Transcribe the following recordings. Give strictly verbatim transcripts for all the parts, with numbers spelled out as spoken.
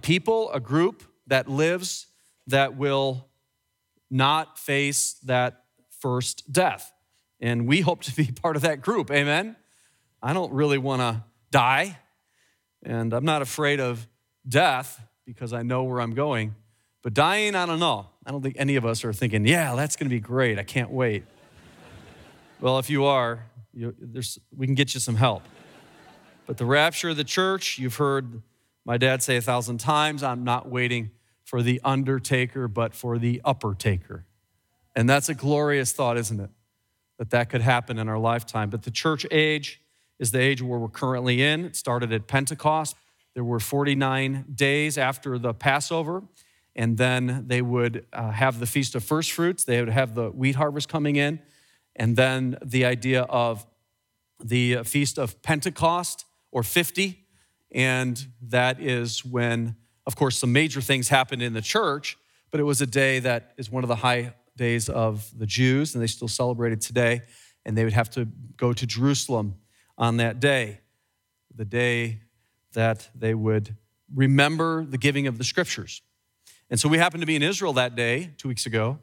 people, a group that lives that will not face that first death. And we hope to be part of that group, amen? I don't really want to die, and I'm not afraid of death because I know where I'm going. But dying, I don't know. I don't think any of us are thinking, yeah, that's going to be great. I can't wait. Well, if you are, you, there's, we can get you some help. But the rapture of the church, you've heard my dad say a thousand times, I'm not waiting for the undertaker, but for the upper taker. And that's a glorious thought, isn't it? That that could happen in our lifetime. But the church age is the age where we're currently in. It started at Pentecost. There were forty-nine days after the Passover, and then they would uh, have the Feast of First Fruits. They would have the wheat harvest coming in, and then the idea of the Feast of Pentecost, or fifty, and that is when, of course, some major things happened in the church, but it was a day that is one of the high days of the Jews, and they still celebrate it today, and they would have to go to Jerusalem on that day, the day that they would remember the giving of the scriptures. And so we happened to be in Israel that day, two weeks ago,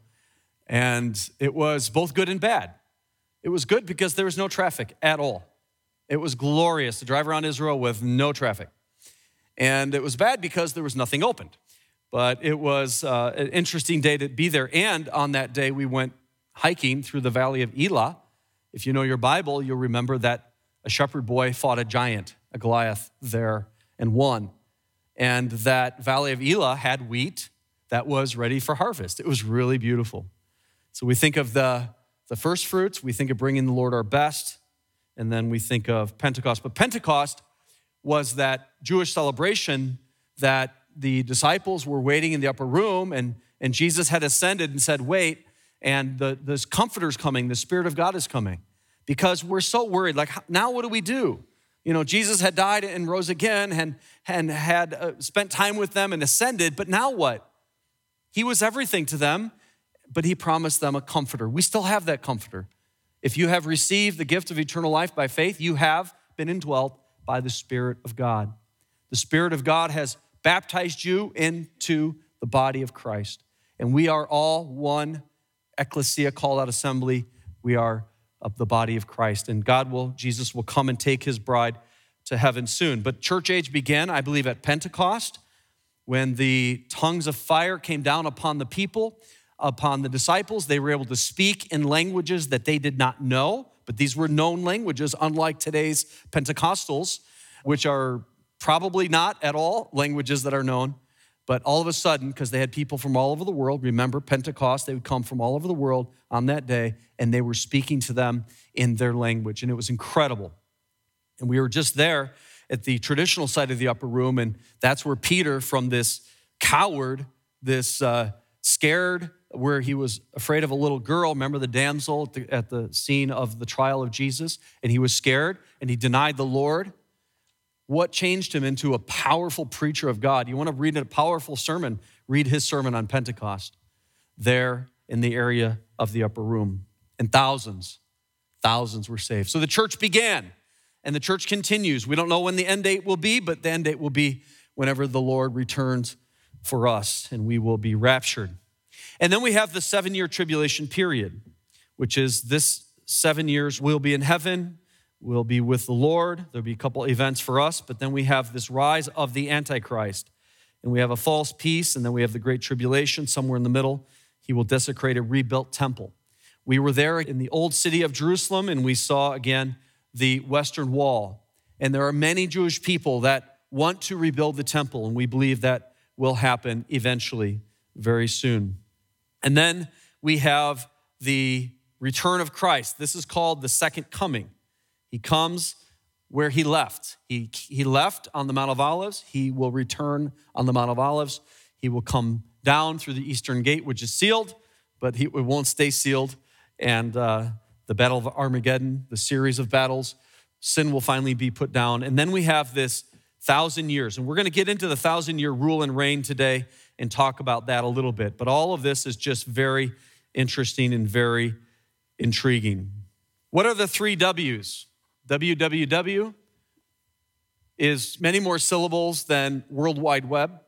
and it was both good and bad. It was good because there was no traffic at all. It was glorious to drive around Israel with no traffic. And it was bad because there was nothing opened. But it was uh, an interesting day to be there. And on that day, we went hiking through the Valley of Elah. If you know your Bible, you'll remember that a shepherd boy fought a giant, a Goliath, there and won. And that Valley of Elah had wheat that was ready for harvest. It was really beautiful. So we think of the, the first fruits. We think of bringing the Lord our best. And then we think of Pentecost. But Pentecost was that Jewish celebration that the disciples were waiting in the upper room, and, and Jesus had ascended and said, wait, and the, this comforter's coming, the Spirit of God is coming. Because we're so worried, like, now what do we do? You know, Jesus had died and rose again and, and had uh, spent time with them and ascended, but now what? He was everything to them, but he promised them a comforter. We still have that comforter. If you have received the gift of eternal life by faith, you have been indwelt by the Spirit of God. The Spirit of God has baptized you into the body of Christ. And we are all one ecclesia, called out assembly. We are of the body of Christ. And God will, Jesus will come and take his bride to heaven soon. But church age began, I believe, at Pentecost, when the tongues of fire came down upon the people, upon the disciples. They were able to speak in languages that they did not know, but these were known languages, unlike today's Pentecostals, which are probably not at all languages that are known. But all of a sudden, because they had people from all over the world, remember Pentecost, they would come from all over the world on that day, and they were speaking to them in their language, and it was incredible. And we were just there at the traditional side of the upper room, and that's where Peter, from this coward, this uh, scared, where he was afraid of a little girl, remember the damsel at the, at the scene of the trial of Jesus, and he was scared, and he denied the Lord. What changed him into a powerful preacher of God? You want to read a powerful sermon, read his sermon on Pentecost there in the area of the upper room. And thousands, thousands were saved. So the church began, and the church continues. We don't know when the end date will be, but the end date will be whenever the Lord returns for us, and we will be raptured. And then we have the seven-year tribulation period, which is this seven years we'll be in heaven. We'll be with the Lord. There'll be a couple events for us, but then we have this rise of the Antichrist, and we have a false peace, and then we have the great tribulation. Somewhere in the middle, he will desecrate a rebuilt temple. We were there in the old city of Jerusalem, and we saw again the Western Wall. And there are many Jewish people that want to rebuild the temple, and we believe that will happen eventually, very soon. And then we have the return of Christ. This is called the second coming. He comes where he left. He, he left on the Mount of Olives. He will return on the Mount of Olives. He will come down through the eastern gate, which is sealed, but he, it won't stay sealed. And uh, the Battle of Armageddon, the series of battles, sin will finally be put down. And then we have this thousand years. And we're going to get into the thousand-year rule and reign today and talk about that a little bit. But all of this is just very interesting and very intriguing. What are the three W's? W W W is many more syllables than World Wide Web.